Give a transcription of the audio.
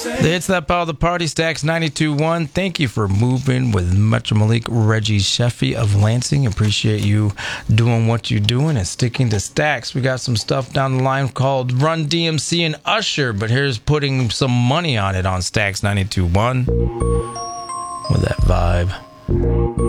It's that power of the party, Stacks 92.1. Thank you for moving with Metro Malik, Reggie Sheffy of Lansing. Appreciate you doing what you're doing and sticking to Stacks. We got some stuff down the line called Run DMC and Usher, but here's putting some money on it on Stacks 92.1 with that vibe.